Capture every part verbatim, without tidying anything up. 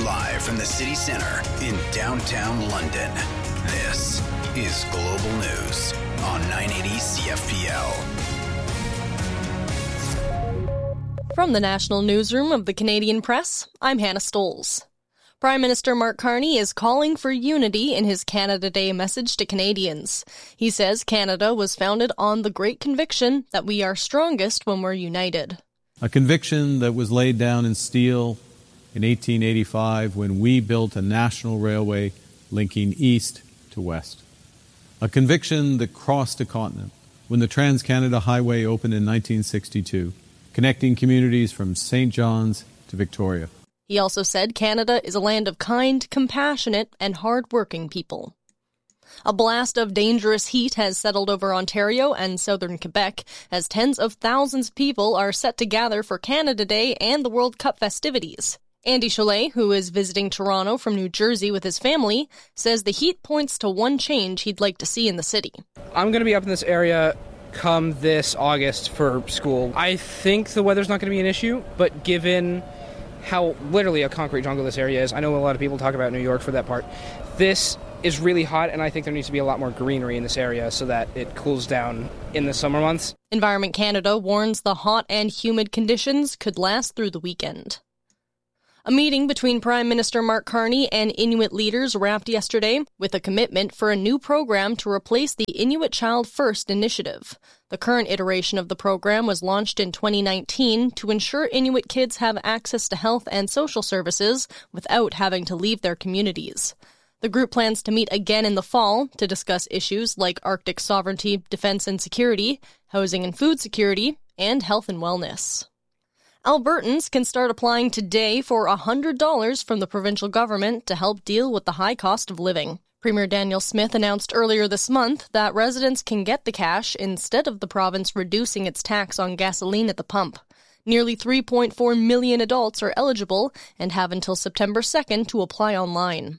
Live from the city center in downtown London, this is Global News on nine eighty C F P L. From the National Newsroom of the Canadian Press, I'm Hannah Stoles. Prime Minister Mark Carney is calling for unity in his Canada Day message to Canadians. He says Canada was founded on the great conviction that we are strongest when we're united. A conviction that was laid down in steel in eighteen eighty-five when we built a national railway linking east to west. A conviction that crossed a continent when the Trans-Canada Highway opened in nineteen sixty-two, connecting communities from Saint John's to Victoria. He also said Canada is a land of kind, compassionate, and hard-working people. A blast of dangerous heat has settled over Ontario and southern Quebec as tens of thousands of people are set to gather for Canada Day and the World Cup festivities. Andy Cholet, who is visiting Toronto from New Jersey with his family, says the heat points to one change he'd like to see in the city. I'm going to be up in this area come this August for school. I think the weather's not going to be an issue, but given how literally a concrete jungle this area is, I know a lot of people talk about New York for that part, this is really hot, and I think there needs to be a lot more greenery in this area so that it cools down in the summer months. Environment Canada warns the hot and humid conditions could last through the weekend. A meeting between Prime Minister Mark Carney and Inuit leaders wrapped yesterday with a commitment for a new program to replace the Inuit Child First initiative. The current iteration of the program was launched in twenty nineteen to ensure Inuit kids have access to health and social services without having to leave their communities. The group plans to meet again in the fall to discuss issues like Arctic sovereignty, defense and security, housing and food security, and health and wellness. Albertans can start applying today for one hundred dollars from the provincial government to help deal with the high cost of living. Premier Daniel Smith announced earlier this month that residents can get the cash instead of the province reducing its tax on gasoline at the pump. Nearly three point four million adults are eligible and have until September second to apply online.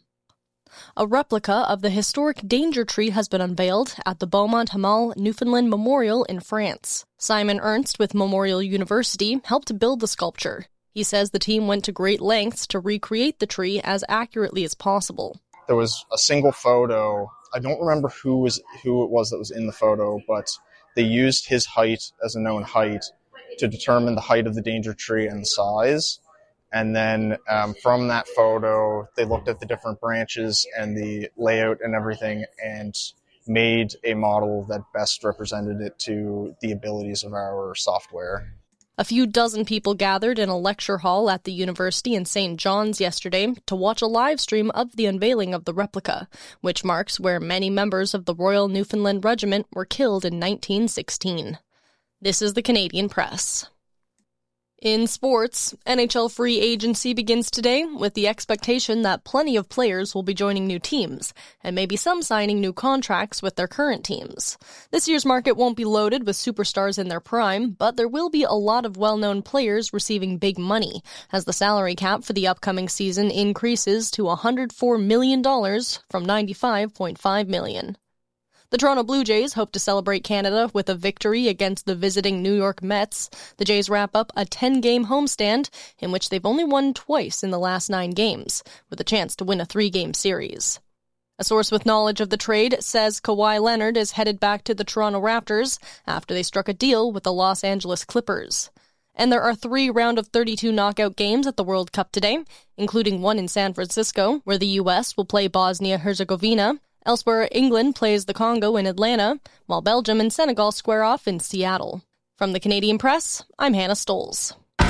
A replica of the historic Danger Tree has been unveiled at the Beaumont-Hamel Newfoundland Memorial in France. Simon Ernst with Memorial University helped build the sculpture. He says the team went to great lengths to recreate the tree as accurately as possible. There was a single photo. I don't remember who was who it was that was in the photo, but they used his height as a known height to determine the height of the Danger Tree and the size. And then um, from that photo, they looked at the different branches and the layout and everything and made a model that best represented it to the abilities of our software. A few dozen people gathered in a lecture hall at the university in Saint John's yesterday to watch a live stream of the unveiling of the replica, which marks where many members of the Royal Newfoundland Regiment were killed in nineteen sixteen. This is the Canadian Press. In sports, N H L free agency begins today with the expectation that plenty of players will be joining new teams, and maybe some signing new contracts with their current teams. This year's market won't be loaded with superstars in their prime, but there will be a lot of well-known players receiving big money, as the salary cap for the upcoming season increases to one hundred four million dollars from ninety-five point five million dollars. The Toronto Blue Jays hope to celebrate Canada with a victory against the visiting New York Mets. The Jays wrap up a ten-game homestand in which they've only won twice in the last nine games, with a chance to win a three-game series. A source with knowledge of the trade says Kawhi Leonard is headed back to the Toronto Raptors after they struck a deal with the Los Angeles Clippers. And there are three round of thirty-two knockout games at the World Cup today, including one in San Francisco, where the U S will play Bosnia-Herzegovina. Elsewhere, England plays the Congo in Atlanta, while Belgium and Senegal square off in Seattle. From the Canadian Press, I'm Hannah Stoles.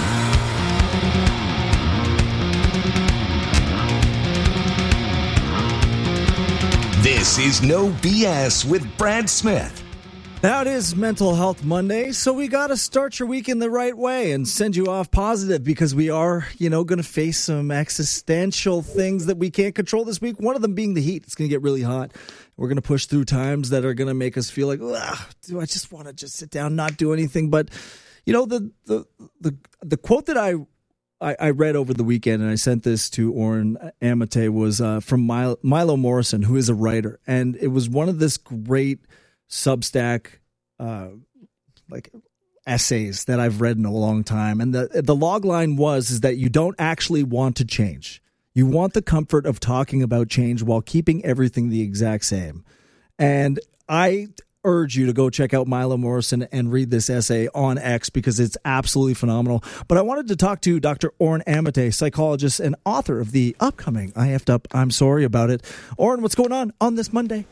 This is No B S with Brad Smith. Now it is Mental Health Monday, so we got to start your week in the right way and send you off positive because we are, you know, going to face some existential things that we can't control this week. One of them being the heat. It's going to get really hot. We're going to push through times that are going to make us feel like, do I just want to just sit down, not do anything? But, you know, the the the, the quote that I, I I read over the weekend, and I sent this to Oren Amate, was uh, from Milo, Milo Morrison, who is a writer. And it was one of this great Substack uh, like essays that I've read in a long time, and the the log line was is that you don't actually want to change. You want the comfort of talking about change while keeping everything the exact same. And I urge you to go check out Milo Morrison and read this essay on X because it's absolutely phenomenal. But I wanted to talk to Doctor Oren Amate, psychologist and author of the upcoming I Effed Up, I'm Sorry About It. Oren, what's going on on this Monday?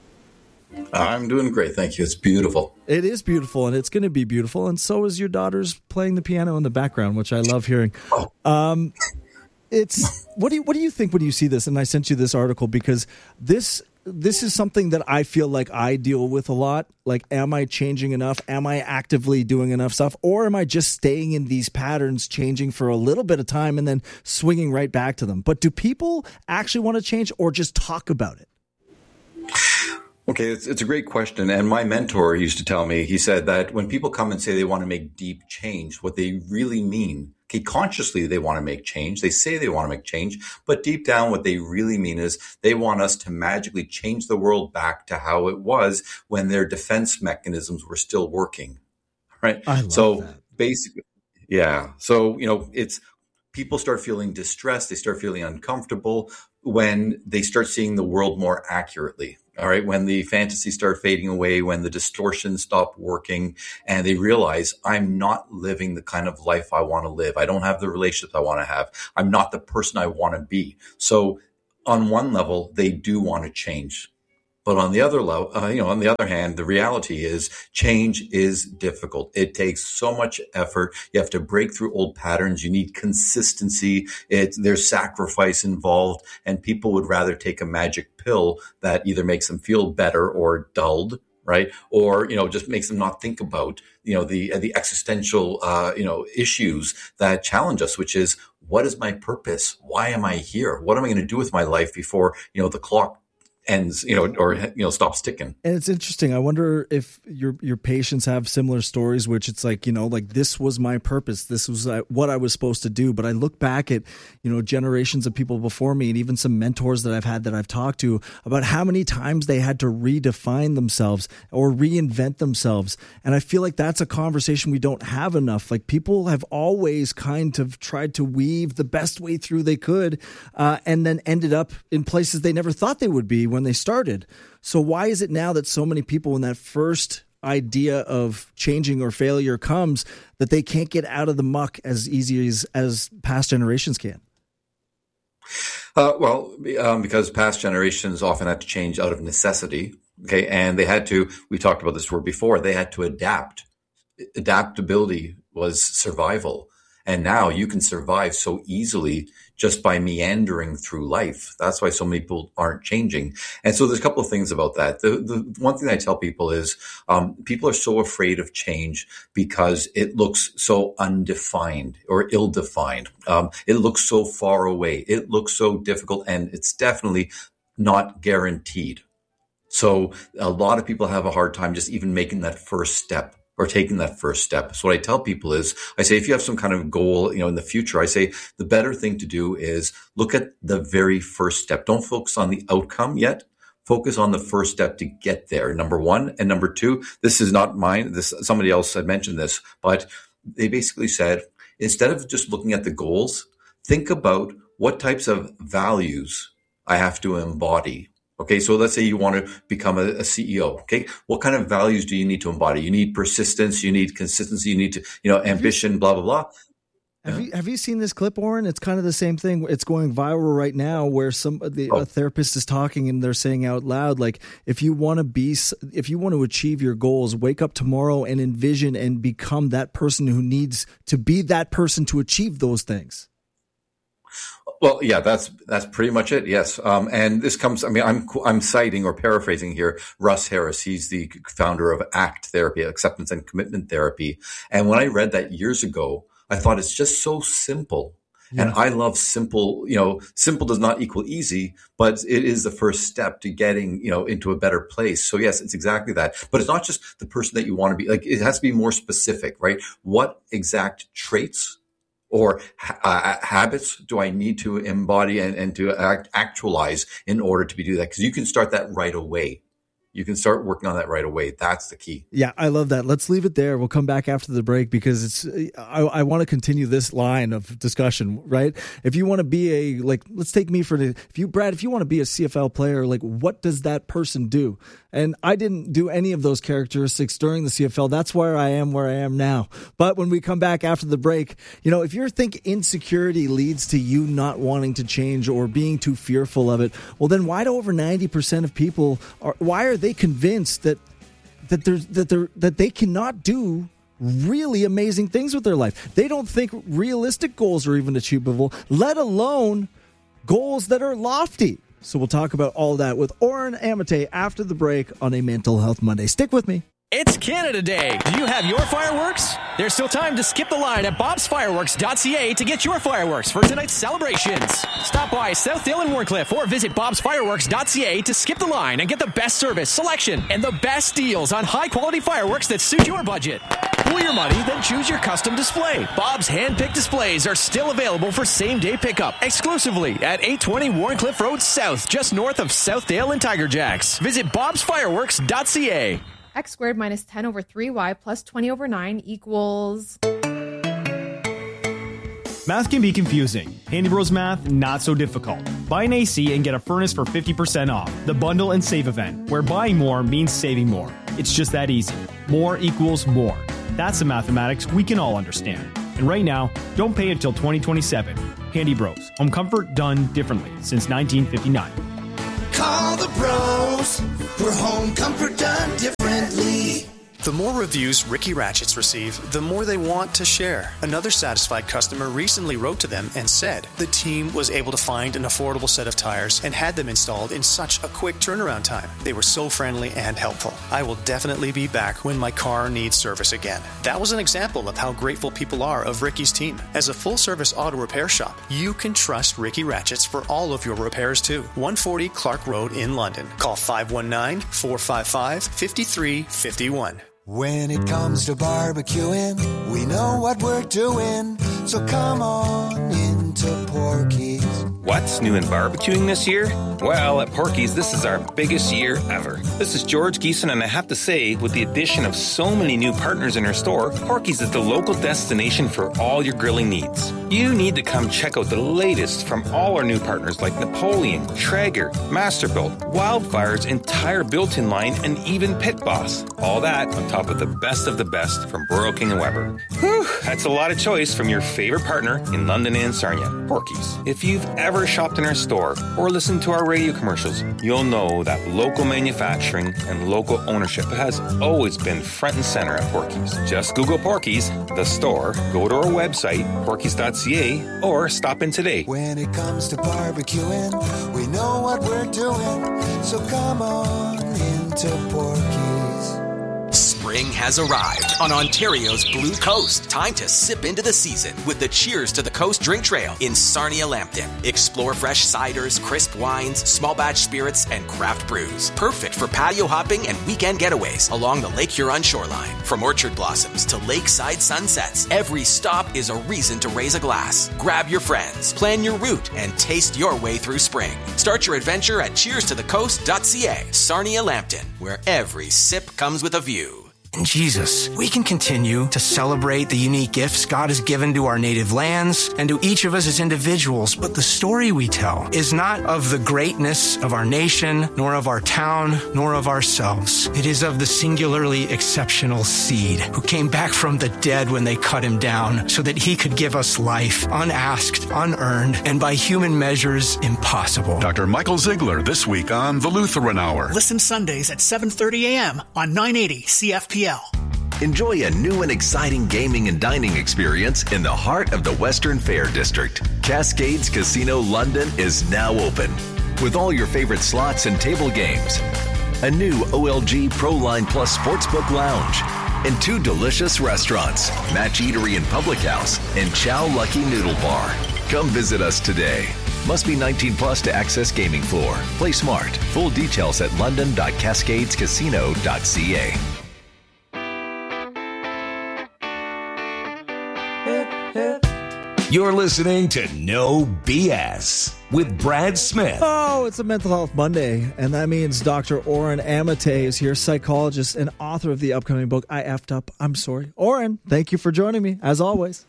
I'm doing great, thank you. It's beautiful. It is beautiful, and it's going to be beautiful, and so is your daughter's playing the piano in the background, which I love hearing. Oh. Um, it's what do you what do you think when you see this? And I sent you this article because this this is something that I feel like I deal with a lot. Like, am I changing enough? Am I actively doing enough stuff? Or am I just staying in these patterns, changing for a little bit of time and then swinging right back to them? But do people actually want to change or just talk about it? Okay, it's, it's a great question. And my mentor used to tell me, he said that when people come and say they want to make deep change, what they really mean, okay, consciously they want to make change. They say they want to make change, but deep down what they really mean is they want us to magically change the world back to how it was when their defense mechanisms were still working, right? I love so that. basically, yeah. So, you know, it's people start feeling distressed. They start feeling uncomfortable when they start seeing the world more accurately. All right. When the fantasies start fading away, when the distortions stop working and they realize I'm not living the kind of life I want to live. I don't have the relationships I want to have. I'm not the person I want to be. So on one level, they do want to change. But on the other level, uh, you know, on the other hand, the reality is change is difficult. It takes so much effort. You have to break through old patterns. You need consistency. It, there's sacrifice involved, and people would rather take a magic pill that either makes them feel better or dulled, right? Or, you know, just makes them not think about, you know, the, the existential, uh, you know, issues that challenge us, which is, what is my purpose? Why am I here? What am I going to do with my life before, you know, the clock ends, you know, or, you know, stops ticking. And it's interesting. I wonder if your your patients have similar stories, which it's like, you know, like this was my purpose. This was uh, what I was supposed to do. But I look back at, you know, generations of people before me and even some mentors that I've had that I've talked to about how many times they had to redefine themselves or reinvent themselves. And I feel like that's a conversation we don't have enough. Like, people have always kind of tried to weave the best way through they could uh, and then ended up in places they never thought they would be when they started. So why is it now that so many people, when that first idea of changing or failure comes, that they can't get out of the muck as easy as, as past generations can? Uh, well, um, because past generations often had to change out of necessity. Okay. And they had to, we talked about this word before, they had to adapt. Adaptability was survival. And now you can survive so easily just by meandering through life. That's why so many people aren't changing. And so there's a couple of things about that. The, the one thing I tell people is um, people are so afraid of change because it looks so undefined or ill-defined. Um, it looks so far away. It looks so difficult, and it's definitely not guaranteed. So a lot of people have a hard time just even making that first step, or taking that first step. So what I tell people is, I say, if you have some kind of goal, you know, in the future, I say the better thing to do is look at the very first step. Don't focus on the outcome yet. Focus on the first step to get there. Number one. And number two, this is not mine. This, somebody else had mentioned this, but they basically said, instead of just looking at the goals, think about what types of values I have to embody. Okay, so let's say you want to become a, a C E O. Okay, what kind of values do you need to embody? You need persistence, you need consistency, you need to, you know, ambition, you, blah, blah, blah. Have yeah. you have you seen this clip, Oren? It's kind of the same thing. It's going viral right now, where some the oh. a therapist is talking and they're saying out loud, like, if you want to be, if you want to achieve your goals, wake up tomorrow and envision and become that person who needs to be that person to achieve those things. Well, yeah, that's that's pretty much it. Yes, um, and this comes. I mean, I'm I'm citing or paraphrasing here Russ Harris. He's the founder of ACT therapy, acceptance and commitment therapy. And when I read that years ago, I thought it's just so simple. Yeah. And I love simple. You know, simple does not equal easy, but it is the first step to getting, you know, into a better place. So yes, it's exactly that. But it's not just the person that you want to be. Like, it has to be more specific, right? What exact traits or uh, habits do I need to embody and, and to act, actualize in order to be do that? Because you can start that right away. you can start working on that right away. That's the key. Yeah, I love that. Let's leave it there. We'll come back after the break because it's. I, I want to continue this line of discussion, right? If you want to be a, like, let's take me for the, if you, Brad, if you want to be a C F L player, like, what does that person do? And I didn't do any of those characteristics during the C F L. That's where I am where I am now. But when we come back after the break, you know, if you think insecurity leads to you not wanting to change or being too fearful of it, well, then why do over ninety percent of people are, why are they convinced that that there's that they're that they cannot do really amazing things with their life? They don't think realistic goals are even achievable, let alone goals that are lofty. So we'll talk about all that with Oren Amate after the break on a Mental Health Monday. Stick with me. It's Canada Day. Do you have your fireworks? There's still time to skip the line at bobs fireworks dot c a to get your fireworks for tonight's celebrations. Stop by Southdale and Warncliffe or visit bobs fireworks dot c a to skip the line and get the best service, selection, and the best deals on high-quality fireworks that suit your budget. Pool your money, then choose your custom display. Bob's hand-picked displays are still available for same-day pickup exclusively at eight twenty Warncliffe Road South, just north of Southdale and Tiger Jacks. Visit bobs fireworks dot c a. X squared minus ten over three y plus twenty over nine equals... Math can be confusing. Handy Bros Math, not so difficult. Buy an A C and get a furnace for fifty percent off. The Bundle and Save event, where buying more means saving more. It's just that easy. More equals more. That's the mathematics we can all understand. And right now, don't pay until twenty twenty-seven. Handy Bros. Home comfort done differently since nineteen fifty-nine. Call the bros for home comfort done differently. The more reviews Ricky Ratchets receive, the more they want to share. Another satisfied customer recently wrote to them and said the team was able to find an affordable set of tires and had them installed in such a quick turnaround time. They were so friendly and helpful. I will definitely be back when my car needs service again. That was an example of how grateful people are of Ricky's team. As a full-service auto repair shop, you can trust Ricky Ratchets for all of your repairs too. one forty Clark Road in London. Call five one nine, four five five, five three five one. When it comes to barbecuing, we know what we're doing, so come on into Porky's. What's new in barbecuing this year? Well, at Porky's, this is our biggest year ever. This is George Geeson, and I have to say, with the addition of so many new partners in our store, Porky's is the local destination for all your grilling needs. You need to come check out the latest from all our new partners like Napoleon, Traeger, Masterbuilt, Wildfire's entire built-in line, and even Pit Boss. All that on top of the best of the best from Royal King and Weber. Whew, that's a lot of choice from your favorite partner in London and Sarnia, Porky's. If you've ever shopped in our store or listened to our radio commercials, you'll know that local manufacturing and local ownership has always been front and center at Porky's. Just Google Porky's, the store, go to our website, porky's dot c a, or stop in today. When it comes to barbecuing, we know what we're doing, so come on into Porky's. Spring has arrived on Ontario's Blue Coast. Time to sip into the season with the Cheers to the Coast drink trail in Sarnia Lambton. Explore fresh ciders, crisp wines, small batch spirits, and craft brews. Perfect for patio hopping and weekend getaways along the Lake Huron shoreline. From orchard blossoms to lakeside sunsets, every stop is a reason to raise a glass. Grab your friends, plan your route, and taste your way through spring. Start your adventure at cheers to the coast dot c a. Sarnia Lambton, where every sip comes with a view. In Jesus, we can continue to celebrate the unique gifts God has given to our native lands and to each of us as individuals, but the story we tell is not of the greatness of our nation, nor of our town, nor of ourselves. It is of the singularly exceptional seed who came back from the dead when they cut him down so that he could give us life, unasked, unearned, and by human measures, impossible. Doctor Michael Ziegler this week on The Lutheran Hour. Listen Sundays at seven thirty a.m. on nine eighty C F P L. Enjoy a new and exciting gaming and dining experience in the heart of the Western Fair District. Cascades Casino London is now open with all your favorite slots and table games, a new O L G Pro Line Plus Sportsbook Lounge, and two delicious restaurants, Match Eatery and Public House, and Chow Lucky Noodle Bar. Come visit us today. Must be nineteen plus to access gaming floor. Play smart. Full details at london dot cascades casino dot c a. You're listening to No B S with Brad Smith. Oh, it's a Mental Health Monday, and that means Doctor Oren Amate is here, psychologist and author of the upcoming book, I Effed Up, I'm Sorry. Oren, thank you for joining me, as always.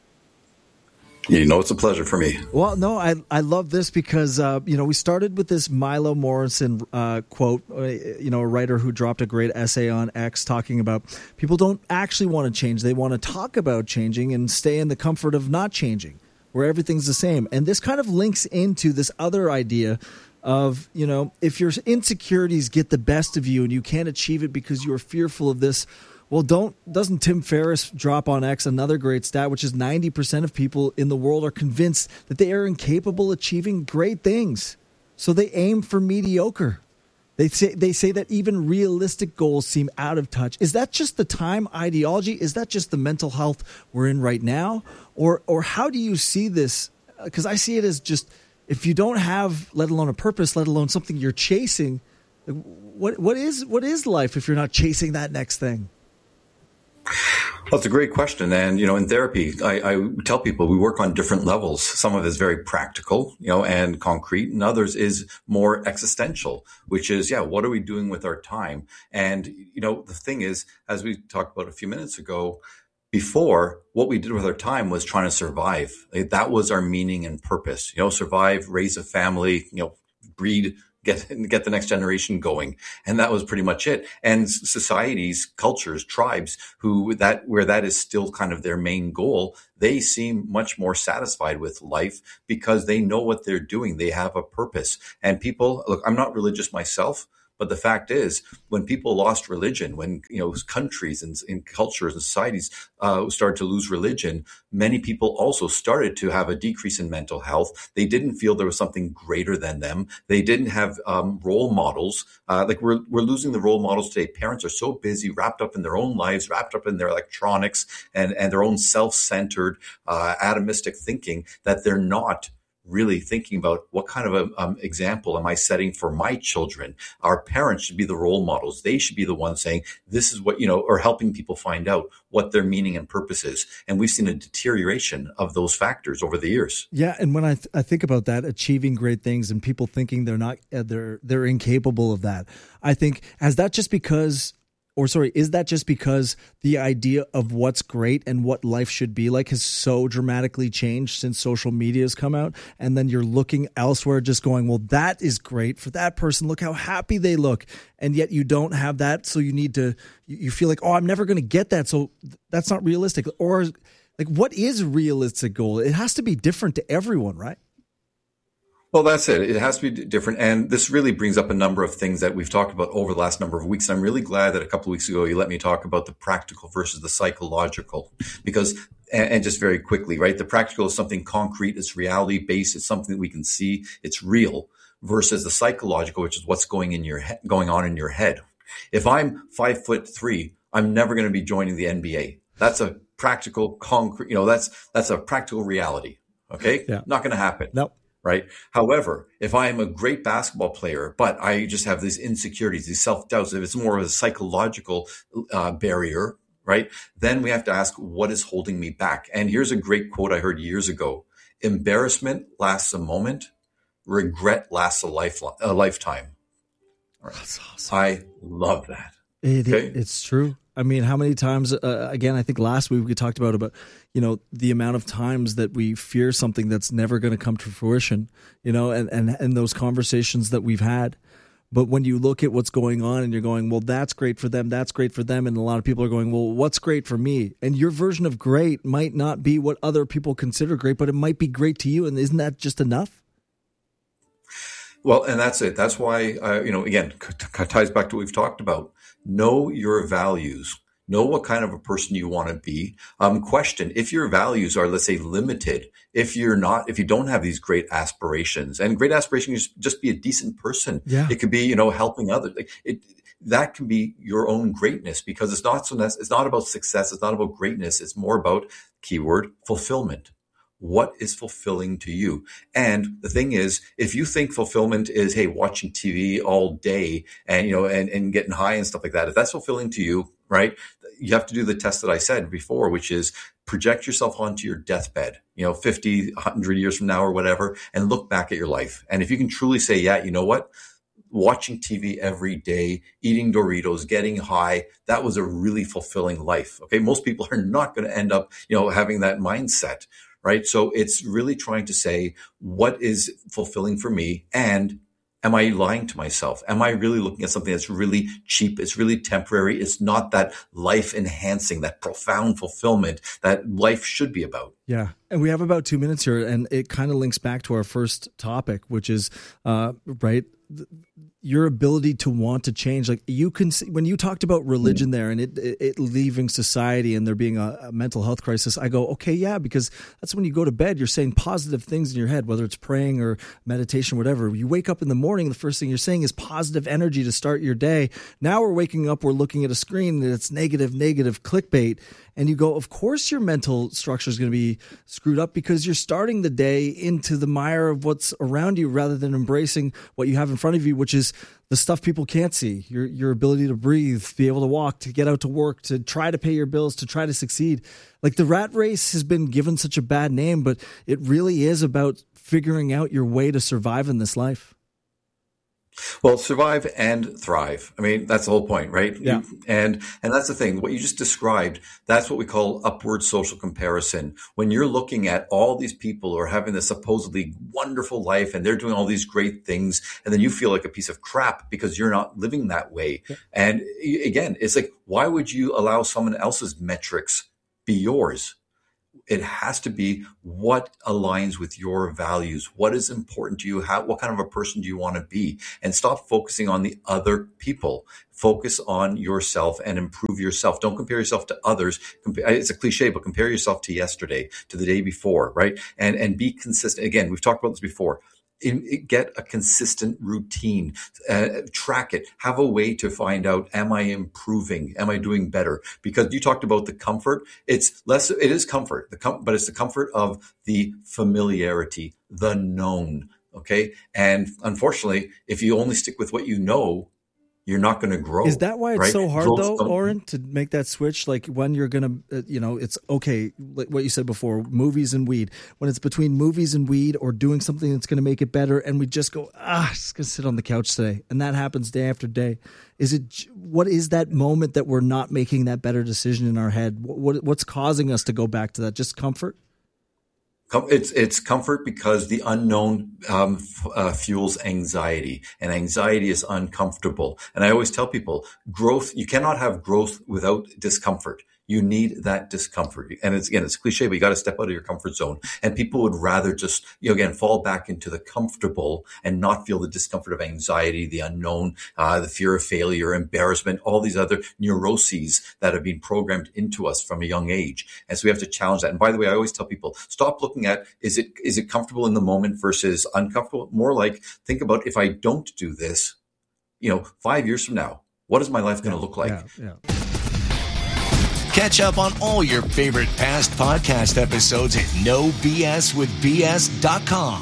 You know, it's a pleasure for me. Well, no, I I love this because, uh, you know, we started with this Milo Morrison uh, quote, uh, you know, a writer who dropped a great essay on X talking about people don't actually want to change. They want to talk about changing and stay in the comfort of not changing, where everything's the same. And this kind of links into this other idea of, you know, if your insecurities get the best of you and you can't achieve it because you are fearful of this, well, don't doesn't Tim Ferriss drop on X another great stat, which is ninety percent of people in the world are convinced that they are incapable of achieving great things. So they aim for mediocre. They say they say that even realistic goals seem out of touch. Is that just the time ideology? Is that just the mental health we're in right now? Or or how do you see this? Because I see it as just, if you don't have, let alone a purpose, let alone something you're chasing, what what is what is life if you're not chasing that next thing? Well, it's a great question. And, you know, in therapy, I, I tell people we work on different levels. Some of it is very practical, you know, and concrete, and others is more existential, which is, yeah, what are we doing with our time? And, you know, the thing is, as we talked about a few minutes ago, before, what we did with our time was trying to survive. Like, that was our meaning and purpose, you know, survive, raise a family, you know, breed, get get the next generation going. And that was pretty much it. And societies, cultures, tribes who that where that is still kind of their main goal, they seem much more satisfied with life because they know what they're doing. They have a purpose. And people, look, I'm not religious myself, but the fact is, when people lost religion, when, you know, countries and, and cultures and societies uh, started to lose religion, many people also started to have a decrease in mental health. They didn't feel there was something greater than them. They didn't have um, role models. Uh, like we're we're losing the role models today. Parents are so busy, wrapped up in their own lives, wrapped up in their electronics and, and their own self-centered, uh, atomistic thinking, that they're not really thinking about what kind of a um, example am I setting for my children. Our parents should be the role models. They should be the ones saying, this is what, you know, or helping people find out what their meaning and purpose is. And we've seen a deterioration of those factors over the years. Yeah. And when I, th- I think about that, achieving great things and people thinking they're not, uh, they're, they're incapable of that. I think, has that just because Or sorry, is that just because the idea of what's great and what life should be like has so dramatically changed since social media has come out? And then you're looking elsewhere just going, well, that is great for that person. Look how happy they look. And yet you don't have that. So you need to, you feel like, oh, I'm never going to get that. So that's not realistic. Or like, what is a realistic goal? It has to be different to everyone, right? Well, that's it. It has to be different. And this really brings up a number of things that we've talked about over the last number of weeks. I'm really glad that a couple of weeks ago, you let me talk about the practical versus the psychological, because, and just very quickly, right? The practical is something concrete. It's reality based. It's something that we can see. It's real, versus the psychological, which is what's going in your he- going on in your head. If I'm five foot three, I'm never going to be joining the N B A. That's a practical concrete, you know, that's, that's a practical reality. Okay. Yeah. Not going to happen. Nope. Right. However, if I am a great basketball player, but I just have these insecurities, these self-doubts, if it's more of a psychological uh, barrier, right, then we have to ask, what is holding me back? And here's a great quote I heard years ago. Embarrassment lasts a moment. Regret lasts a, life, a lifetime. Right. That's awesome. I love that. It, okay? it, it's true. I mean, how many times, uh, again, I think last week we talked about, about, you know, the amount of times that we fear something that's never going to come to fruition, you know, and, and, and those conversations that we've had. But when you look at what's going on and you're going, well, that's great for them, that's great for them. And a lot of people are going, well, what's great for me? And your version of great might not be what other people consider great, but it might be great to you. And isn't that just enough? Well, and that's it. That's why, uh, you know, again, c- ties back to what we've talked about. Know your values. Know what kind of a person you want to be. Um, question if your values are, let's say, limited. If you're not, if you don't have these great aspirations, and great aspirations is just be a decent person. Yeah. It could be, you know, helping others. Like it, that can be your own greatness, because it's not so. It's not about success. It's not about greatness. It's more about, keyword, fulfillment. What is fulfilling to you? And the thing is, if you think fulfillment is, hey, watching T V all day and, you know, and, and getting high and stuff like that, if that's fulfilling to you, right? You have to do the test that I said before, which is project yourself onto your deathbed, you know, fifty, one hundred years from now or whatever, and look back at your life. And if you can truly say, yeah, you know what? Watching T V every day, eating Doritos, getting high, that was a really fulfilling life. Okay. Most people are not going to end up, you know, having that mindset, right? So it's really trying to say, what is fulfilling for me? And am I lying to myself? Am I really looking at something that's really cheap? It's really temporary. It's not that life enhancing, that profound fulfillment that life should be about. Yeah. And we have about two minutes here, and it kind of links back to our first topic, which is, uh, right, your ability to want to change. Like you can see, when you talked about religion there and it, it, it leaving society and there being a, a mental health crisis, I go, okay, yeah, because that's when you go to bed, you're saying positive things in your head, whether it's praying or meditation, whatever. You wake up in the morning, the first thing you're saying is positive energy to start your day. Now we're waking up, we're looking at a screen and it's negative, negative clickbait. And you go, of course your mental structure is going to be screwed up because you're starting the day into the mire of what's around you rather than embracing what you have in front of you, which is the stuff people can't see, your your ability to breathe, be able to walk, to get out to work, to try to pay your bills, to try to succeed. Like the rat race has been given such a bad name, but it really is about figuring out your way to survive in this life. Well, survive and thrive. I mean, that's the whole point, right? Yeah. You, and and that's the thing. What you just described, that's what we call upward social comparison. When you're looking at all these people who are having this supposedly wonderful life and they're doing all these great things, and then you feel like a piece of crap because you're not living that way. Yeah. And again, it's like, why would you allow someone else's metrics be yours? It has to be what aligns with your values. What is important to you? How, what kind of a person do you want to be? And stop focusing on the other people. Focus on yourself and improve yourself. Don't compare yourself to others. It's a cliche, but compare yourself to yesterday, to the day before, right? And, and be consistent. Again, we've talked about this before. In, get a consistent routine, uh, track it, have a way to find out, am I improving? Am I doing better? Because you talked about the comfort. It's less, it is comfort, the com- but it's the comfort of the familiarity, the known. Okay. And unfortunately, if you only stick with what you know, you're not going to grow. Is that why it's right? so hard, Growth though, don't... Oren, to make that switch? Like when you're going to, uh, you know, it's okay, like what you said before, movies and weed. When it's between movies and weed or doing something that's going to make it better, and we just go, ah, just going to sit on the couch today. And that happens day after day. Is it, what is that moment that we're not making that better decision in our head? What, what's causing us to go back to that? Just comfort? It's it's comfort because the unknown um, f- uh, fuels anxiety, and anxiety is uncomfortable. And I always tell people, growth, you cannot have growth without discomfort. You need that discomfort. And it's, again, it's cliche, but you got to step out of your comfort zone. And people would rather just, you know, again, fall back into the comfortable and not feel the discomfort of anxiety, the unknown, uh, the fear of failure, embarrassment, all these other neuroses that have been programmed into us from a young age. And so we have to challenge that. And by the way, I always tell people, stop looking at, is it, is it comfortable in the moment versus uncomfortable? More like, think about, if I don't do this, you know, five years from now, what is my life going to look like? Yeah, yeah. Catch up on all your favorite past podcast episodes at no b s with b s dot com.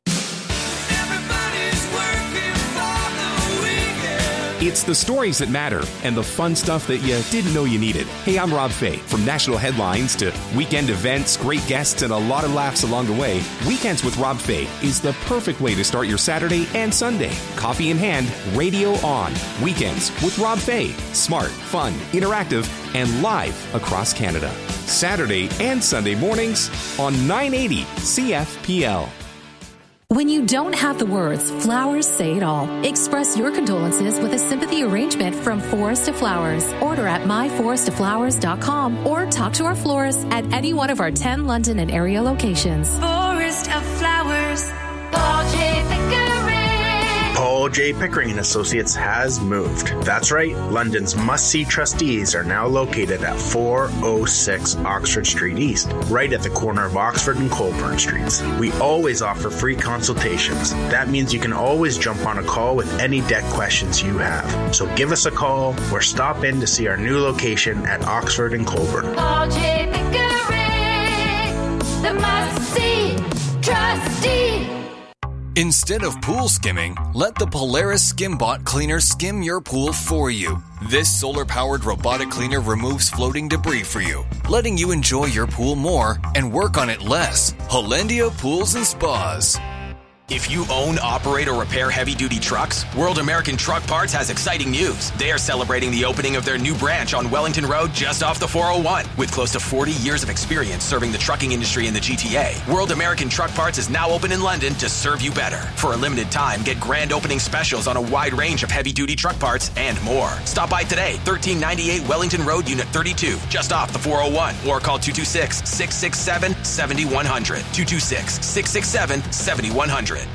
It's the stories that matter and the fun stuff that you didn't know you needed. Hey, I'm Rob Fay. From national headlines to weekend events, great guests, and a lot of laughs along the way, Weekends with Rob Fay is the perfect way to start your Saturday and Sunday. Coffee in hand, radio on. Weekends with Rob Fay. Smart, fun, interactive, and live across Canada. Saturday and Sunday mornings on nine eighty C F P L. When you don't have the words, flowers say it all. Express your condolences with a sympathy arrangement from Forest to Flowers. Order at my forest to flowers dot com or talk to our florist at any one of our ten London and area locations. Forest of Flowers. Paul J. Pickering. Paul J. Pickering and Associates has moved. That's right. London's must-see trustees are now located at four oh six Oxford Street East, right at the corner of Oxford and Colburn Streets. We always offer free consultations. That means you can always jump on a call with any debt questions you have. So give us a call or stop in to see our new location at Oxford and Colburn. Paul J. Pickering, the must-see trustee. Instead of pool skimming, let the Polaris SkimBot cleaner skim your pool for you. This solar-powered robotic cleaner removes floating debris for you, letting you enjoy your pool more and work on it less. Hollandia Pools and Spas. If you own, operate, or repair heavy-duty trucks, World American Truck Parts has exciting news. They are celebrating the opening of their new branch on Wellington Road just off the four oh one. With close to forty years of experience serving the trucking industry in the G T A, World American Truck Parts is now open in London to serve you better. For a limited time, get grand opening specials on a wide range of heavy-duty truck parts and more. Stop by today, thirteen ninety-eight Wellington Road, Unit thirty-two, just off the four oh one, or call two two six, six six seven, seven one zero zero, two two six, six six seven, seven one zero zero.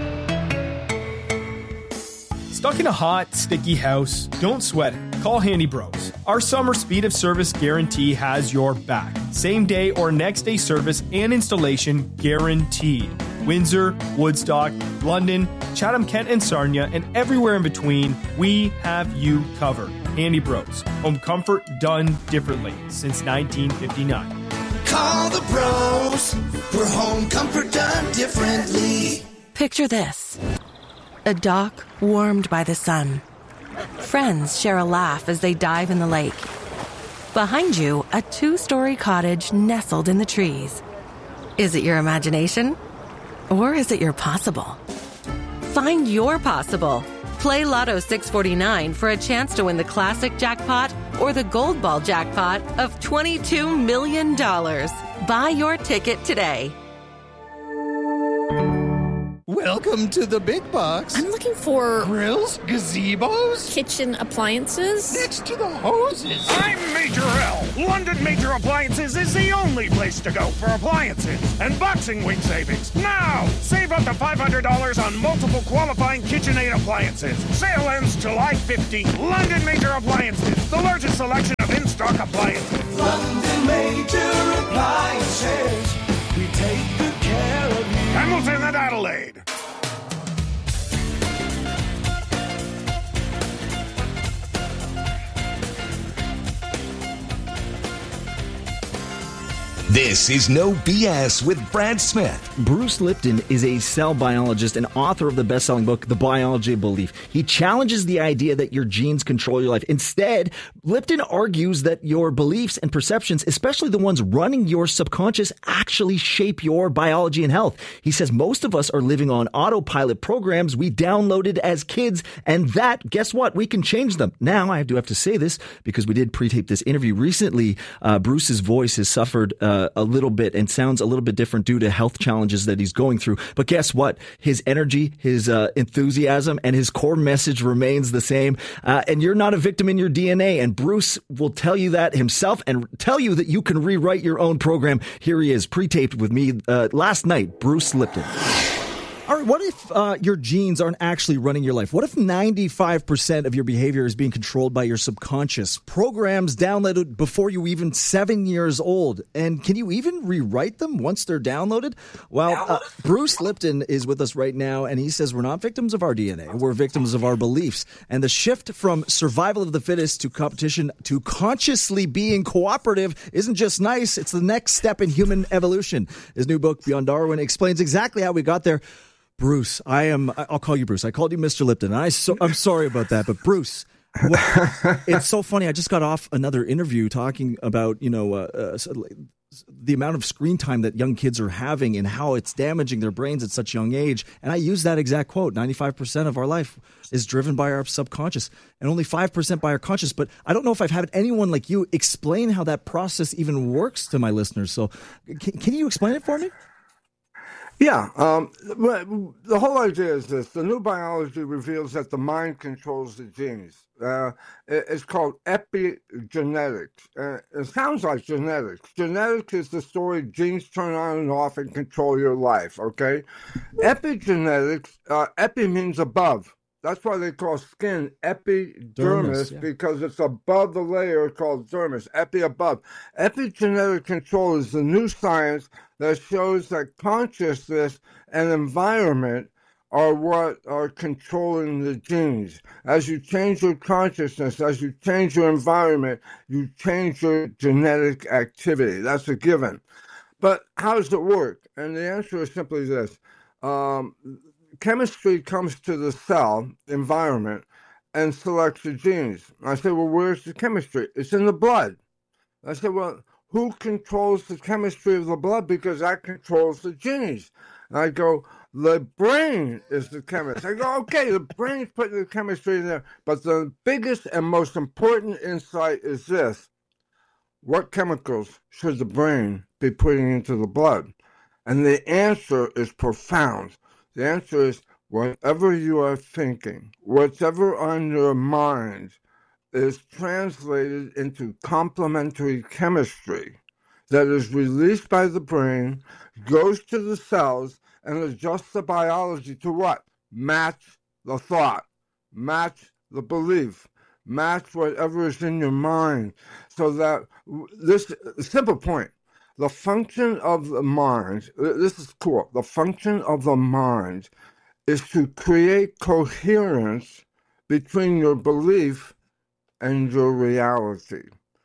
Stuck in a hot, sticky house? Don't sweat it. Call Handy Bros. Our summer speed of service guarantee has your back. Same day or next day service and installation guaranteed. Windsor, Woodstock, London, Chatham, Kent, and Sarnia, and everywhere in between, we have you covered. Handy Bros. Home comfort done differently since nineteen fifty-nine. Call the pros for home comfort done differently. Picture this. A dock warmed by the sun. Friends share a laugh as they dive in the lake. Behind you, a two-story cottage nestled in the trees. Is it your imagination? Or is it your possible? Find your possible. Play Lotto six forty-nine for a chance to win the classic jackpot or the gold ball jackpot of twenty-two million dollars. Buy your ticket today. Welcome to the big box. I'm looking for grills, gazebos, kitchen appliances. Next to the hoses. I'm Major L. London Major Appliances is the only place to go for appliances and Boxing Week savings. Now, save up to five hundred dollars on multiple qualifying KitchenAid appliances. Sale ends July fifteenth. London Major Appliances, the largest selection of in-stock appliances. London Major Appliances. We take good care of you. Hamilton and Adelaide. This is No B S with Brad Smith. Bruce Lipton is a cell biologist and author of the best-selling book, The Biology of Belief. He challenges the idea that your genes control your life. Instead, Lipton argues that your beliefs and perceptions, especially the ones running your subconscious, actually shape your biology and health. He says most of us are living on autopilot programs we downloaded as kids, and that, guess what? We can change them. Now, I do have to say this because we did pre-tape this interview recently. Uh, Bruce's voice has suffered uh, a little bit and sounds a little bit different due to health challenges that he's going through. But guess what? His energy, his uh, enthusiasm, and his core message remains the same. Uh, and you're not a victim in your D N A. And Bruce will tell you that himself and tell you that you can rewrite your own program. Here he is, pre-taped with me uh, last night, Bruce Lipton. All right, what if uh, your genes aren't actually running your life? What if ninety-five percent of your behavior is being controlled by your subconscious? Programs downloaded before you were even seven years old. And can you even rewrite them once they're downloaded? Well, uh, Bruce Lipton is with us right now, and he says we're not victims of our D N A. We're victims of our beliefs. And the shift from survival of the fittest to competition to consciously being cooperative isn't just nice. It's the next step in human evolution. His new book, Beyond Darwin, explains exactly how we got there. Bruce, I am, I'll call you Bruce. I called you Mister Lipton. And I so, I'm sorry about that, but Bruce, what, it's so funny. I just got off another interview talking about, you know, uh, uh, the amount of screen time that young kids are having and how it's damaging their brains at such young age. And I use that exact quote, ninety-five percent of our life is driven by our subconscious and only five percent by our conscious. But I don't know if I've had anyone like you explain how that process even works to my listeners. So can, can you explain it for me? Yeah, um, the whole idea is this. The new biology reveals that the mind controls the genes. Uh, it's called epigenetics. Uh, it sounds like genetics. Genetics is the story genes turn on and off and control your life, okay? Epigenetics, uh, epi means above. That's why they call skin epidermis, dermis, yeah. Because it's above the layer called dermis, epi above. Epigenetic control is the new science that shows that consciousness and environment are what are controlling the genes. As you change your consciousness, as you change your environment, you change your genetic activity. That's a given. But how does it work? And the answer is simply this. Um, chemistry comes to the cell environment and selects the genes. I say, well, where's the chemistry? It's in the blood. I said, well, who controls the chemistry of the blood? Because that controls the genes. And I go, the brain is the chemist. I go, okay, the brain's putting the chemistry in there. But the biggest and most important insight is this. What chemicals should the brain be putting into the blood? And the answer is profound. The answer is whatever you are thinking, whatever on your mind, is translated into complementary chemistry that is released by the brain, goes to the cells, and adjusts the biology to what? Match the thought, match the belief, match whatever is in your mind. So that this simple point, the function of the mind, this is cool, the function of the mind is to create coherence between your belief and your reality.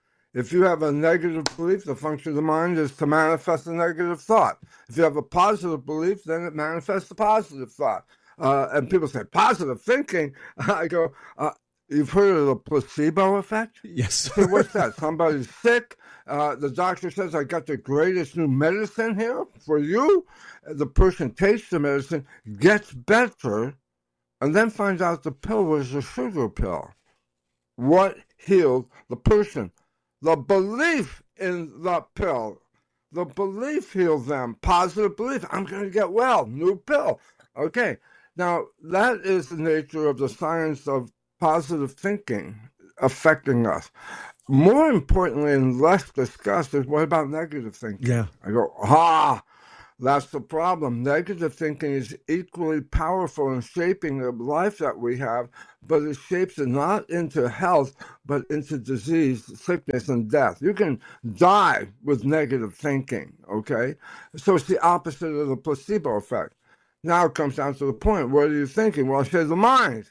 If you have a negative belief, the function of the mind is to manifest a negative thought. If you have a positive belief, then it manifests a positive thought. Uh, and people say, positive thinking? I go, uh, you've heard of the placebo effect? Yes. So what's that? Somebody's sick. Uh, the doctor says, I got the greatest new medicine here for you. The person takes the medicine, gets better, and then finds out the pill was a sugar pill. What healed the person? The belief in the pill. The belief healed them. Positive belief. I'm going to get well. New pill. Okay. Now, that is the nature of the science of positive thinking affecting us. More importantly and less discussed is what about negative thinking? Yeah. I go, ah, that's the problem. Negative thinking is equally powerful in shaping the life that we have, but it shapes it not into health, but into disease, sickness, and death. You can die with negative thinking, okay? So it's the opposite of the placebo effect. Now it comes down to the point. What are you thinking? Well, I say the mind.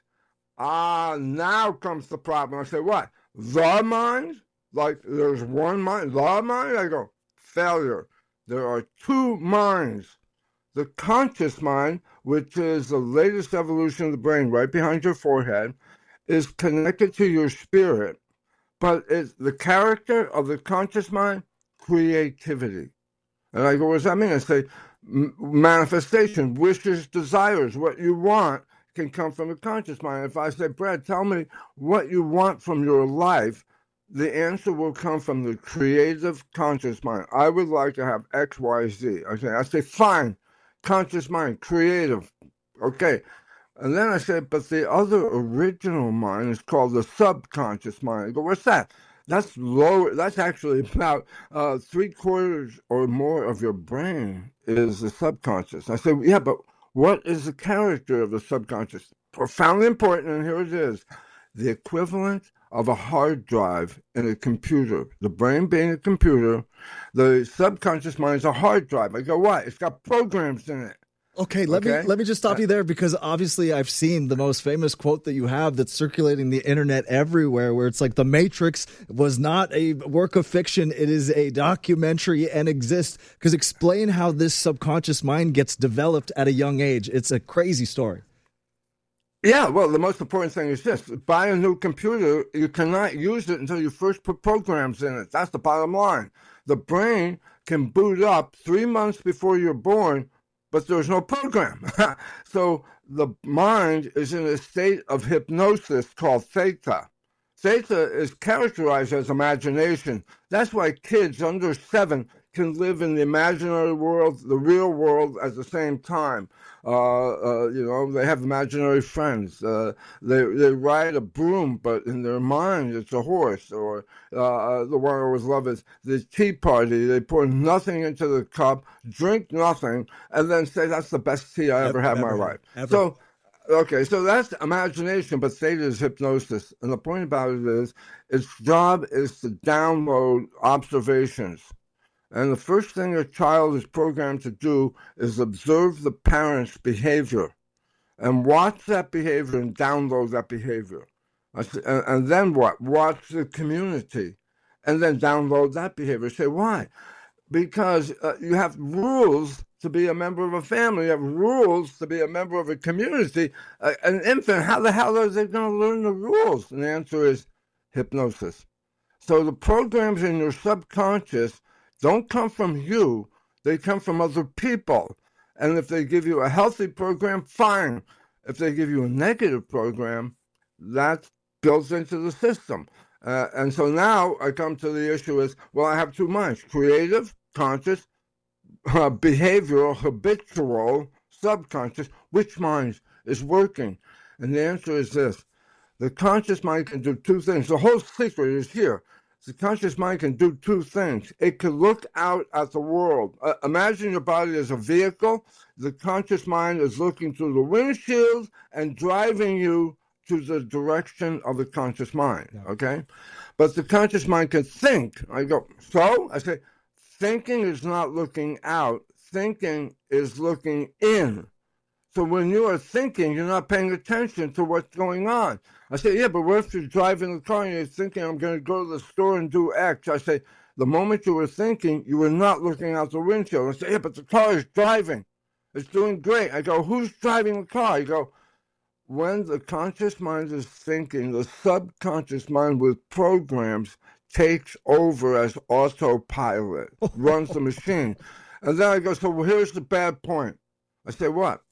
Ah, now comes the problem. I say, what? The mind? Like there's one mind? The mind? I go, failure. There are two minds. The conscious mind, which is the latest evolution of the brain right behind your forehead, is connected to your spirit. But it's the character of the conscious mind, creativity. And I go, what does that mean? I say, manifestation, wishes, desires, what you want can come from the conscious mind. If I say, Brad, tell me what you want from your life, the answer will come from the creative conscious mind. I would like to have X, Y, Z. Okay, I say, fine, conscious mind, creative. Okay. And then I say, but the other original mind is called the subconscious mind. I go, what's that? That's low. That's actually about uh, three quarters or more of your brain is the subconscious. I say, yeah, but what is the character of the subconscious? Profoundly important, and here it is. The equivalent of a hard drive in a computer. The brain being a computer, the subconscious mind is a hard drive. I go, why? It's got programs in it. Okay, let Okay? me let me just stop you there, because obviously I've seen the most famous quote that you have that's circulating the internet everywhere, where it's like The Matrix was not a work of fiction, it is a documentary and exists. Because explain how this subconscious mind gets developed at a young age. It's a crazy story. Yeah, well, the most important thing is this. Buy a new computer, you cannot use it until you first put programs in it. That's the bottom line. The brain can boot up three months before you're born, but there's no program. So the mind is in a state of hypnosis called theta. Theta is characterized as imagination. That's why kids under seven can live in the imaginary world, the real world at the same time. Uh, uh, you know, they have imaginary friends. Uh, they they ride a broom, but in their mind it's a horse. Or uh, the one I always love is the tea party. They pour nothing into the cup, drink nothing, and then say that's the best tea I ever, ever had in my life. Ever. So, okay, so that's imagination, but theta is hypnosis. And the point about it is, its job is to download observations. And the first thing a child is programmed to do is observe the parent's behavior and watch that behavior and download that behavior. And then what? Watch the community and then download that behavior. Say, why? because uh, you have rules to be a member of a family. You have rules to be a member of a community. Uh, an infant, how the hell are they going to learn the rules? And the answer is hypnosis. So the programs in your subconscious don't come from you. They come from other people. And if they give you a healthy program, fine. If they give you a negative program, that builds into the system. Uh, and so now I come to the issue is, well, I have two minds, creative, conscious, uh, behavioral, habitual, subconscious. Which mind is working? And the answer is this. The conscious mind can do two things. The whole secret is here. The conscious mind can do two things. It can look out at the world. Uh, imagine your body as a vehicle. The conscious mind is looking through the windshield and driving you to the direction of the conscious mind, okay? But the conscious mind can think. I go, so? I say, thinking is not looking out. Thinking is looking in. So when you are thinking, you're not paying attention to what's going on. I say, yeah, but what if you're driving the car and you're thinking, I'm going to go to the store and do X? I say, the moment you were thinking, you were not looking out the windshield. I say, yeah, but the car is driving. It's doing great. I go, who's driving the car? I go, when the conscious mind is thinking, the subconscious mind with programs takes over as autopilot, runs the machine. And then I go, so well, here's the bad point. I say, what?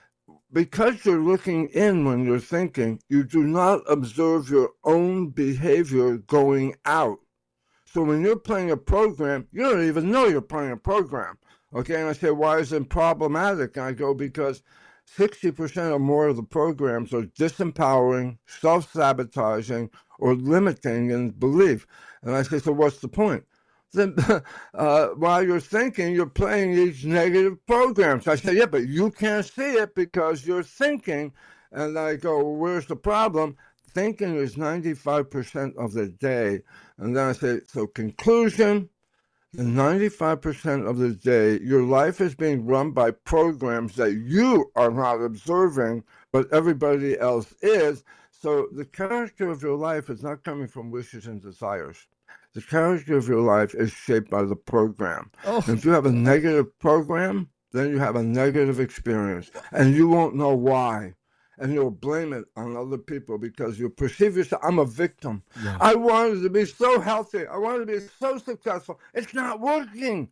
Because you're looking in when you're thinking, you do not observe your own behavior going out. So when you're playing a program, you don't even know you're playing a program. Okay, and I say, why is it problematic? And I go, because sixty percent or more of the programs are disempowering, self-sabotaging, or limiting in belief. And I say, so what's the point? Then uh, while you're thinking, you're playing these negative programs. I say, yeah, but you can't see it because you're thinking. And I go, well, where's the problem? Thinking is ninety-five percent of the day. And then I say, so conclusion, the ninety-five percent of the day, your life is being run by programs that you are not observing, but everybody else is. So the character of your life is not coming from wishes and desires. The character of your life is shaped by the program. Oh. And if you have a negative program, then you have a negative experience. And you won't know why. And you'll blame it on other people because you perceive yourself, I'm a victim. Yeah. I wanted to be so healthy. I wanted to be so successful. It's not working.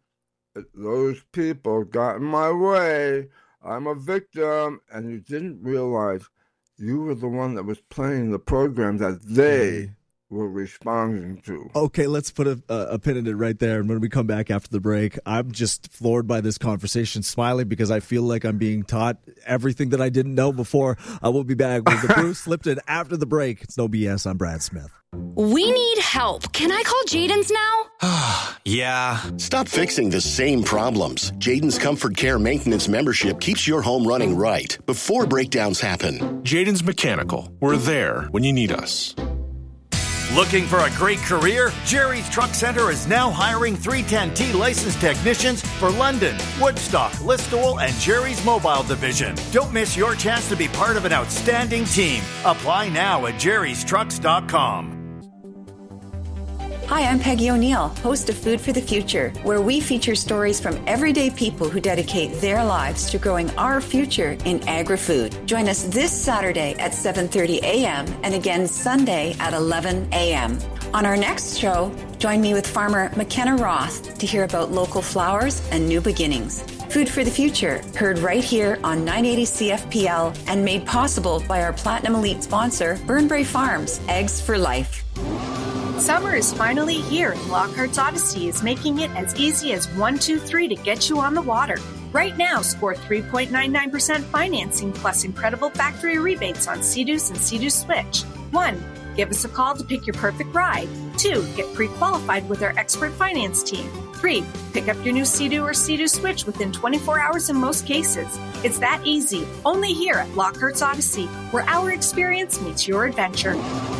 Those people got in my way. I'm a victim. And you didn't realize you were the one that was playing the program that they were responding to. Okay, let's put a, a pin in it right there. And when we come back after the break, I'm just floored by this conversation, smiling because I feel like I'm being taught everything that I didn't know before. I will be back with the Bruce Lipton after the break. It's No B S. I'm Brad Smith. We need help. Can I call Jaden's now? Yeah. Stop fixing the same problems. Jaden's Comfort Care Maintenance membership keeps your home running right before breakdowns happen. Jaden's Mechanical. We're there when you need us. Looking for a great career? Jerry's Truck Center is now hiring three ten T licensed technicians for London, Woodstock, Listowel, and Jerry's Mobile Division. Don't miss your chance to be part of an outstanding team. Apply now at jerrys trucks dot com. Hi, I'm Peggy O'Neill, host of Food for the Future, where we feature stories from everyday people who dedicate their lives to growing our future in agri-food. Join us this Saturday at seven thirty a.m. and again Sunday at eleven a.m. On our next show, join me with farmer McKenna Roth to hear about local flowers and new beginnings. Food for the Future, heard right here on nine eighty C F P L and made possible by our Platinum Elite sponsor, Burnbrae Farms, Eggs for Life. Summer is finally here, and Lockhart's Odyssey is making it as easy as one two three to get you on the water. Right now, score three point nine nine percent financing plus incredible factory rebates on Sea-Doos and Sea-Doo Switch. One, give us a call to pick your perfect ride. Two, get pre-qualified with our expert finance team. Three, pick up your new Sea-Doo or Sea-Doo Switch within twenty-four hours in most cases. It's that easy, only here at Lockhart's Odyssey, where our experience meets your adventure.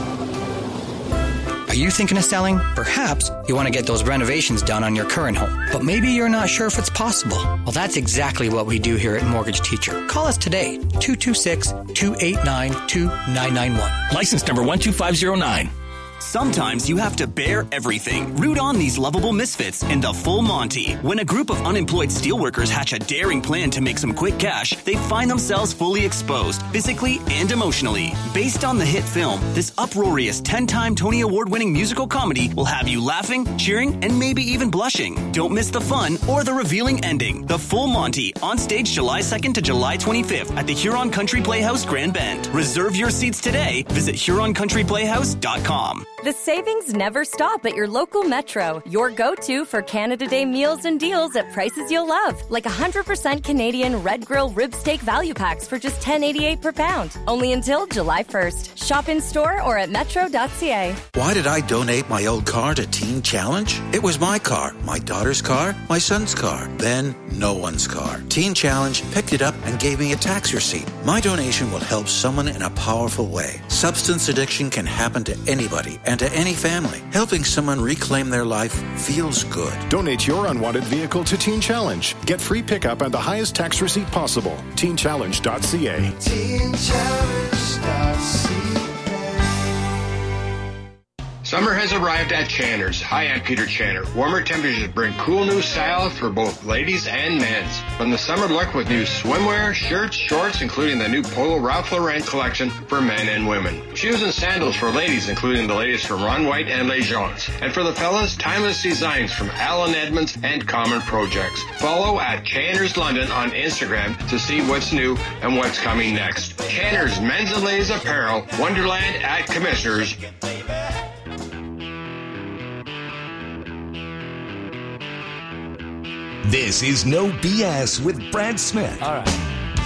Are you thinking of selling? Perhaps you want to get those renovations done on your current home, but maybe you're not sure if it's possible. Well, that's exactly what we do here at Mortgage Teacher. Call us today, two two six, two eight nine, two nine nine one. License number one two five zero nine. Sometimes you have to bear everything. Root on these lovable misfits in the Full Monty. When a group of unemployed steelworkers hatch a daring plan to make some quick cash, they find themselves fully exposed, physically and emotionally. Based on the hit film, this uproarious ten-time Tony Award-winning musical comedy will have you laughing, cheering, and maybe even blushing. Don't miss the fun or the revealing ending. The Full Monty, on stage July second to July twenty-fifth at the Huron Country Playhouse Grand Bend. Reserve your seats today. Visit huron country playhouse dot com. The savings never stop at your local Metro, your go-to for Canada Day meals and deals at prices you'll love, like one hundred percent Canadian Red Grill rib steak value packs for just ten eighty-eight per pound. Only until July first. Shop in store or at metro dot c a. Why did I donate my old car to Teen Challenge? It was my car, my daughter's car, my son's car, then no one's car. Teen Challenge picked it up and gave me a tax receipt. My donation will help someone in a powerful way. Substance addiction can happen to anybody and to any family. Helping someone reclaim their life feels good. Donate your unwanted vehicle to Teen Challenge. Get free pickup and the highest tax receipt possible. teen challenge dot c a. teen challenge dot c a. Summer has arrived at Channer's. Hi, I'm Peter Channer. Warmer temperatures bring cool new style for both ladies and men's. From the summer look with new swimwear, shirts, shorts, including the new Polo Ralph Lauren collection for men and women. Shoes and sandals for ladies, including the latest from Ron White and Les Jones. And for the fellas, timeless designs from Alan Edmonds and Common Projects. Follow at Channer's London on Instagram to see what's new and what's coming next. Channer's Men's and Ladies Apparel, Wonderland at Commissioners. This is No B S with Brad Smith. All right.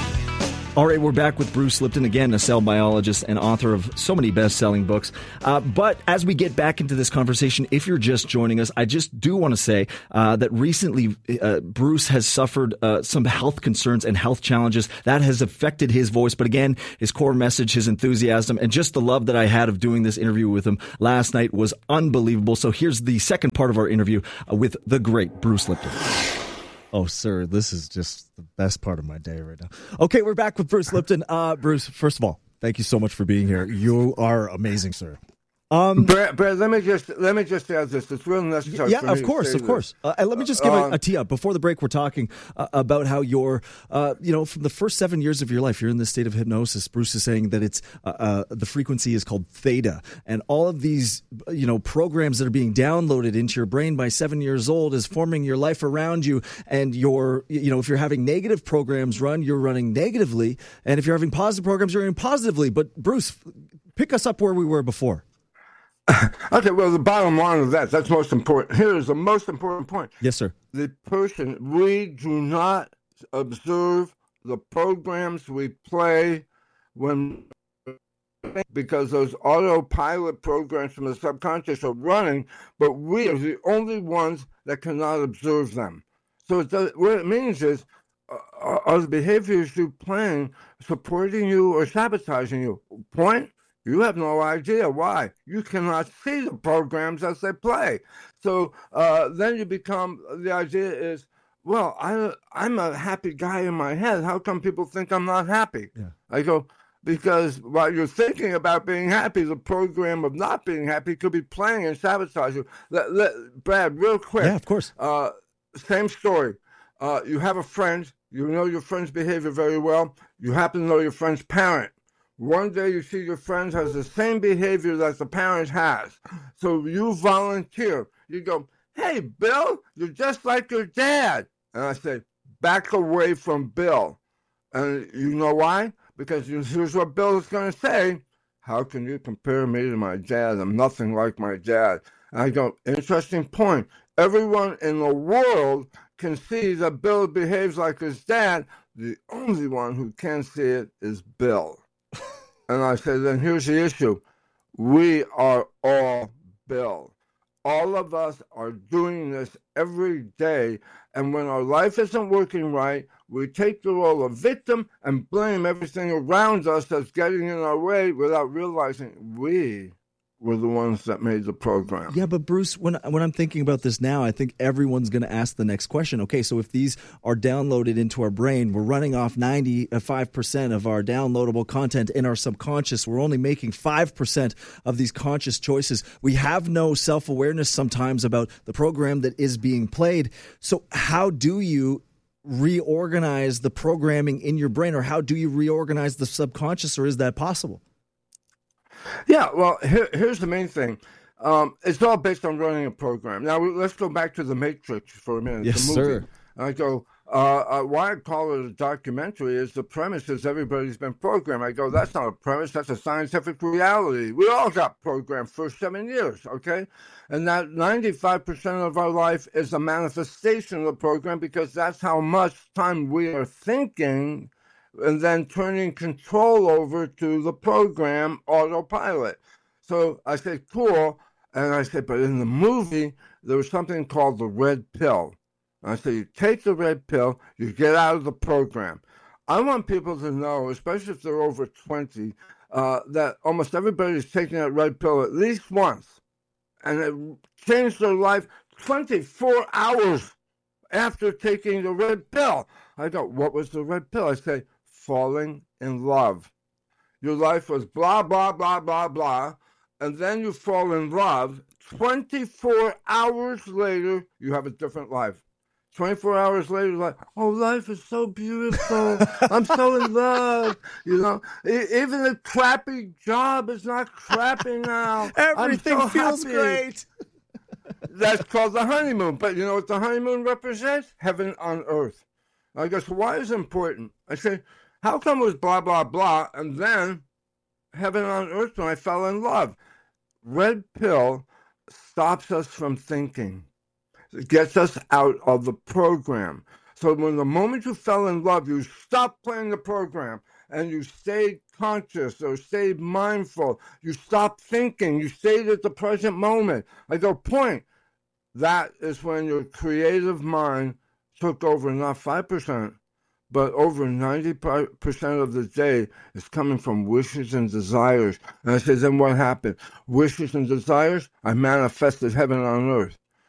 All right, we're back with Bruce Lipton, again, a cell biologist and author of so many best-selling books. Uh, but as we get back into this conversation, if you're just joining us, I just do want to say uh, that recently uh, Bruce has suffered uh, some health concerns and health challenges. That has affected his voice. But again, his core message, his enthusiasm, and just the love that I had of doing this interview with him last night was unbelievable. So here's the second part of our interview uh, with the great Bruce Lipton. Oh, sir, this is just the best part of my day right now. Okay, we're back with Bruce Lipton. Uh, Bruce, first of all, thank you so much for being here. You are amazing, sir. Um, Brad, Brad, let me just let me just add this. It's really necessary. Yeah, for me of course, to say of course. Uh, and let me just give Uh, a, a tee up before the break. We're talking uh, about how you're, uh, you know, from the first seven years of your life, you're in this state of hypnosis. Bruce is saying that it's uh, uh, the frequency is called theta, and all of these, you know, programs that are being downloaded into your brain by seven years old is forming your life around you. And you're, you know, if you're having negative programs run, you're running negatively, and if you're having positive programs, you're running positively. But Bruce, pick us up where we were before. Okay, well, the bottom line of that, that's most important. Here is the most important point. Yes, sir. The person, we do not observe the programs we play when, because those autopilot programs from the subconscious are running, but we are the only ones that cannot observe them. So it does, what it means is, uh, are the behaviors you playing supporting you or sabotaging you? Point. You have no idea why. You cannot see the programs as they play. So uh, then you become, the idea is, well, I, I'm a happy guy in my head. How come people think I'm not happy? Yeah. I go, because while you're thinking about being happy, the program of not being happy could be playing and sabotage you. Let, let, Brad, real quick. Yeah, of course. Uh, same story. Uh, you have a friend. You know your friend's behavior very well. You happen to know your friend's parent. One day you see your friend has the same behavior that the parent has. So you volunteer. You go, hey, Bill, you're just like your dad. And I say, back away from Bill. And you know why? Because here's what Bill is going to say. How can you compare me to my dad? I'm nothing like my dad. And I go, interesting point. Everyone in the world can see that Bill behaves like his dad. The only one who can see it is Bill. And I said, then here's the issue. We are all Bill. All of us are doing this every day. And when our life isn't working right, we take the role of victim and blame everything around us that's getting in our way without realizing we were the ones that made the program. Yeah, but Bruce, when when I'm thinking about this now, I think everyone's going to ask the next question. Okay, so if these are downloaded into our brain, we're running off ninety-five percent of our downloadable content in our subconscious. We're only making five percent of these conscious choices. We have no self-awareness sometimes about the program that is being played. So how do you reorganize the programming in your brain, or how do you reorganize the subconscious, or is that possible? Yeah, well, here, here's the main thing. Um, it's all based on running a program. Now, let's go back to The Matrix for a minute. Yes, the movie. sir. I go, uh, uh, why I call it a documentary is the premise is everybody's been programmed. I go, that's not a premise. That's a scientific reality. We all got programmed for seven years, okay? And that ninety-five percent of our life is a manifestation of the program because that's how much time we are thinking and then turning control over to the program autopilot. So I said, cool. And I said, but in the movie, there was something called the red pill. And I said, you take the red pill, you get out of the program. I want people to know, especially if they're over twenty, uh, that almost everybody's taking that red pill at least once. And it changed their life twenty-four hours after taking the red pill. I go, what was the red pill? I say, falling in love. Your life was blah, blah, blah, blah, blah, and then you fall in love. twenty-four hours later, you have a different life. twenty-four hours later, like, oh, life is so beautiful. I'm so in love. You know, even a crappy job is not crappy now. Everything I'm so feels happy. great. That's called the honeymoon. But you know what the honeymoon represents? Heaven on earth. I go, so why is it important? I say, how come it was blah, blah, blah, and then heaven on earth when I fell in love? Red pill stops us from thinking. It gets us out of the program. So when the moment you fell in love, you stopped playing the program and you stayed conscious or stayed mindful. You stopped thinking. You stayed at the present moment. I go, point. That is when your creative mind took over not five percent, but over ninety percent of the day is coming from wishes and desires. And I said, then what happened? Wishes and desires, I manifested heaven on earth.